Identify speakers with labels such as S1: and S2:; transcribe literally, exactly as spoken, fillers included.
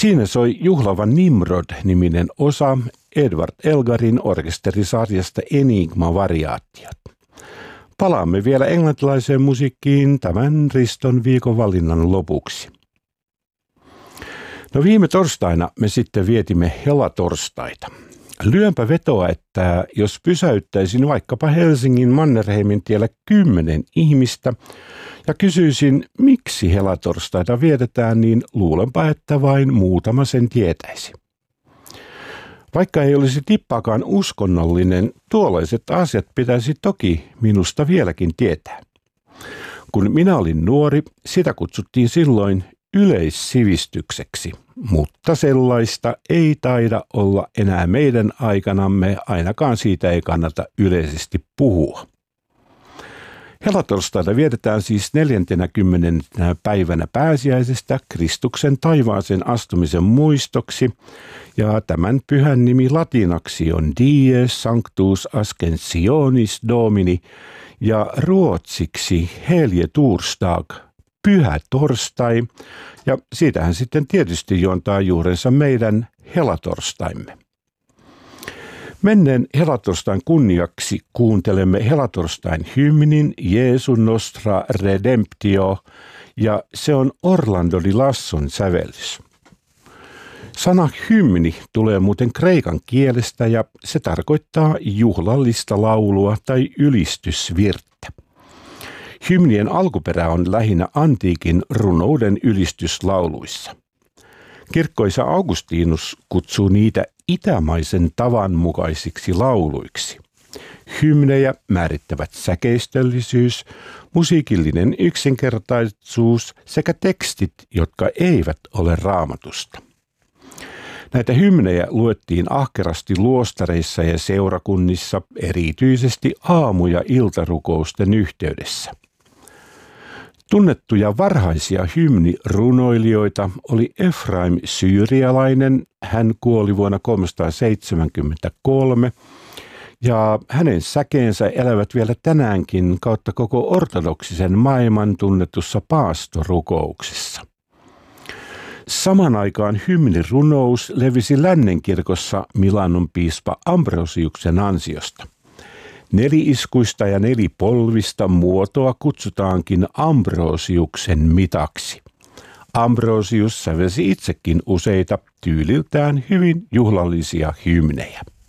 S1: Siinä soi juhlava Nimrod-niminen osa Edward Elgarin orkesterisarjasta Enigma-variaatiot. Palaamme vielä englantilaiseen musiikkiin tämän Riston viikon valinnan lopuksi. No viime torstaina me sitten vietimme helatorstaita. Lyönpä vetoa, että jos pysäyttäisin vaikkapa Helsingin Mannerheimin tiellä kymmenen ihmistä ja kysyisin, miksi helatorstaita vietetään, niin luulenpa, että vain muutama sen tietäisi. Vaikka ei olisi tippaakaan uskonnollinen, tuollaiset asiat pitäisi toki minusta vieläkin tietää. Kun minä olin nuori, sitä kutsuttiin silloin yleissivistykseksi, mutta sellaista ei taida olla enää meidän aikanamme, ainakaan siitä ei kannata yleisesti puhua. Helatorstaita vietetään siis neljäntenäkymmenentenä päivänä pääsiäisestä Kristuksen taivaaseen astumisen muistoksi, ja tämän pyhän nimi latinaksi on Die Sanctus Ascensionis Domini, ja ruotsiksi Helge Torsdag, pyhä torstai, ja siitähän sitten tietysti juontaa juurensa meidän helatorstaimme. Menneen helatorstain kunniaksi kuuntelemme helatorstain hymnin Jesu Nostra Redemptio, ja se on Orlando di Lasson sävellys. Sana hymni tulee muuten kreikan kielestä ja se tarkoittaa juhlallista laulua tai ylistysvirttä. Hymnien alkuperä on lähinnä antiikin runouden ylistyslauluissa. Kirkkoisa Augustinus kutsuu niitä itämaisen tavan mukaisiksi lauluiksi. Hymnejä määrittävät säkeistöllisyys, musiikillinen yksinkertaisuus sekä tekstit, jotka eivät ole Raamatusta. Näitä hymnejä luettiin ahkerasti luostareissa ja seurakunnissa, erityisesti aamu- ja iltarukousten yhteydessä. Tunnettuja varhaisia hymnirunoilijoita oli Efraim Syyrialainen, hän kuoli vuonna kolmesataaseitsemänkymmentäkolme, ja hänen säkeensä elävät vielä tänäänkin kautta koko ortodoksisen maailman tunnetussa paastorukouksessa. Saman aikaan hymnirunous levisi Lännenkirkossa Milanon piispa Ambrosiuksen ansiosta. Neli-iskuista ja nelipolvista muotoa kutsutaankin Ambrosiuksen mitaksi. Ambrosius sävelsi itsekin useita tyyliltään hyvin juhlallisia hymnejä.